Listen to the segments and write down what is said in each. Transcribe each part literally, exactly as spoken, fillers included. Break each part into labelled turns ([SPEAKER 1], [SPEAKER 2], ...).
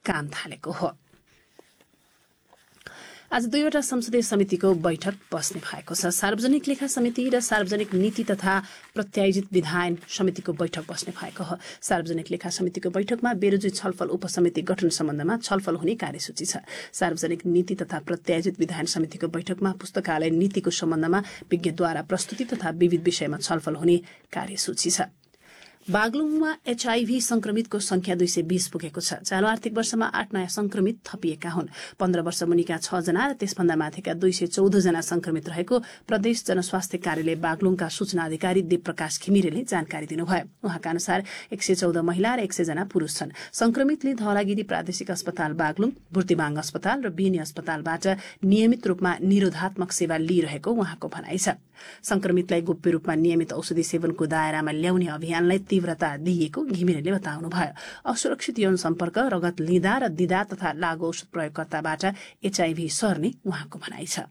[SPEAKER 1] काम थालेको हो। आज दुईवटा संसदीय समितिको बैठक बस्ने भएको छ। सार्वजनिक लेखा समिति र सार्वजनिक नीति तथा प्रत्यायोजित विधायन समितिको बैठक बस्ने भएको हो। सार्वजनिक लेखा समितिको बैठकमा बेरोजी छलफल उपसमिति गठन सम्बन्धमा छलफल हुने कार्यसूची छ। सार्वजनिक नीति तथा प्रत्यायोजित विधायन समितिको बैठकमा पुस्तकालय नीतिको सम्बन्धमा विज्ञद्वारा प्रस्तुति तथा विविध विषयमा छलफल हुने कार्यसूची छ। बागलुङमा एचआईभी संक्रमितको संख्या दुई सय बीस पुगेको छ। चालु आर्थिक वर्षमा आठ नयाँ संक्रमित थपिएका हुन्। पन्ध्र वर्ष मुनिका छ जना र त्यसभन्दा माथिका दुई सय चौध जना संक्रमित रहेको प्रदेश जनस्वास्थ्य कार्यालय बागलुङका सूचना अधिकारी देवप्रकाश घिमिरेले जानकारी दिनुभयो। उहाँका अनुसार एक सय चौध महिला र एक सय जना पुरूष छन्। संक्रमितले धवलागिरी प्रादेशिक अस्पताल बागलुङ, बुर्तिबाङ अस्पताल र बेनी अस्पतालबाट नियमित रूपमा निरोधात्मक सेवा लिइरहेको उहाँको भनाइ छ। संक्रमितलाई गोप्य रूपमा नियमित औषधि सेवनको दायरामा ल्याउने अभियानलाई तीव्रता दिइएको घिमिरेले बताउनुभयो। असुरक्षित यौन सम्पर्क, रगत लिँदा र दिँदा तथा लागु औषध प्रयोगकर्ताबाट एचआईभी सर्ने उहाँको भनाइ छ।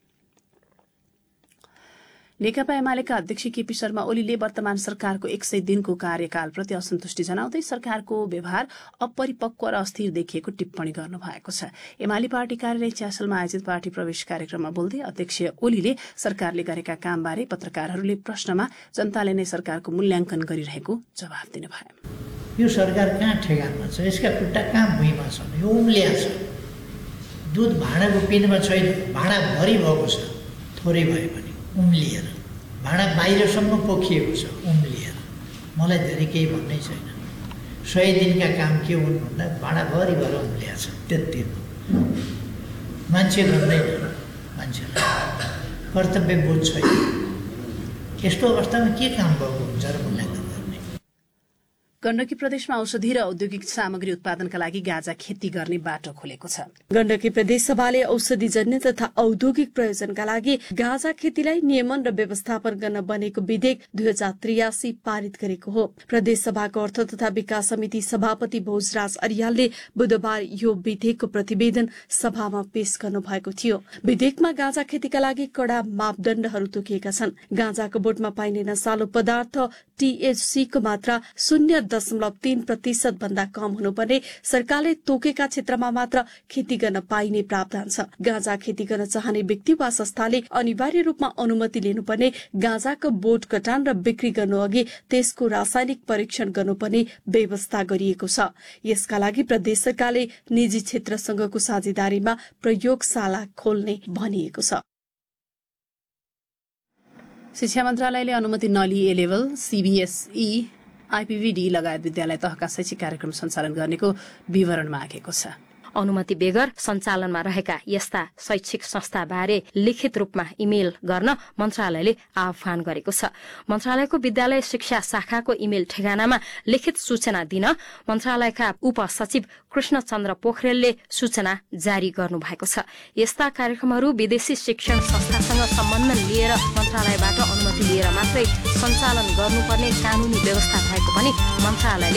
[SPEAKER 1] नेकपा एमालेका अध्यक्ष केपी शर्मा ओलीले वर्तमान सरकारको एक सय दिनको कार्यकालप्रति असन्तुष्टि जनाउँदै सरकारको व्यवहार अपरिपक्व र अस्थिर देखिएको टिप्पणी गर्नुभएको छ। एमाले पार्टी कार्यालय च्यासलमा आयोजित पार्टी प्रवेश कार्यक्रममा बोल्दै अध्यक्ष ओलीले सरकारले गरेका कामबारे पत्रकारहरूले प्रश्नमा जनताले नै सरकारको मूल्याङ्कन गरिरहेको जवाफ दिनुभयो।
[SPEAKER 2] यो सरकार कहाँ ठेगानमा छ? यसका खुट्टा कहाँ भुइँमा छन्? यो उम्लिया छ। दुध भाँडाको पिनमा छैन, भाँडा भरि भएको छ, थोरै भए पनि उम्लिएर। भाँडा बाहिरसम्म पोखिएको छ, उम्लिएर। मलाई धेरै केही भन्नै छैन। सय दिनका काम के हुन् भन्दा भाँडाभरि भएर उम्लिया छ, त्यति हो। मान्छे गर्दैन, मान्छेलाई कर्तव्य बोध छैन। यस्तो अवस्थामा के काम भएको हुन्छ र मूल्याङ्कन गर्ने?
[SPEAKER 1] गण्डकी प्रदेशमा औषधि र औद्योगिक सामग्री उत्पादनका लागि गाँजा खेती गर्ने बाटो खोलेको छ।
[SPEAKER 3] गण्डकी प्रदेश सभाले औषधिजन्य तथा औद्योगिक प्रयोजनका लागि गाँजा खेतीलाई नियमन र व्यवस्थापन गर्न बनेको विधेयक दुई हजार त्रियासी पारित गरेको हो। प्रदेश सभाको अर्थ तथा विकास समिति सभापति भोजराज अरियालले बुधबार यो विधेयकको प्रतिवेदन सभामा पेश गर्नु भएको थियो। विधेयकमा गाँजा खेतीका लागि कड़ा मापदण्डहरू तोकिएका छन्। गाँजाको बोटमा पाइने नशालु पदार्थ टीएचसीको मात्रा शून्य दशमलव तीन प्रतिशत भन्दा कम हुनुपर्ने, सरकारले तोकेका क्षेत्रमा मात्र खेती गर्न पाइने प्रावधान छ। गाँजा खेती गर्न चाहने व्यक्ति वा संस्थाले अनिवार्य रूपमा अनुमति लिनुपर्ने, गाँजाको बोट कटान र बिक्री गर्नु अघि त्यसको रासायनिक परीक्षण गर्नुपर्ने व्यवस्था गरिएको छ। यसका लागि प्रदेश सरकारले निजी क्षेत्रसँगको साझेदारीमा प्रयोगशाला खोल्ने भनिएको छ।
[SPEAKER 1] शिक्षा मन्त्रालयले अनुमति नलिई ए लेभल, सीबीएसई, आईपीवीडी लगायत विद्यालय तहका शैक्षिक कार्यक्रम सञ्चालन गर्नेको विवरण मागेको छ।
[SPEAKER 4] अनुमति बेगर सञ्चालनमा रहेका यस्ता शैक्षिक संस्थाबारे लिखित रूपमा इमेल गर्न मन्त्रालयले आह्वान गरेको छ। मन्त्रालयको विद्यालय शिक्षा शाखाको इमेल ठेगानामा लिखित सूचना दिन मन्त्रालयका उपसचिव कृष्ण चन्द्र पोखरेलले सूचना जारी गर्नु भएको छ। यस्ता कार्यक्रमहरू विदेशी शिक्षण संस्थासँग सम्बन्ध लिएर मन्त्रालयबाट अनुमति लिएर मात्रै सञ्चालन गर्नुपर्ने कानूनी व्यवस्था भएको पनि मन्त्रालयले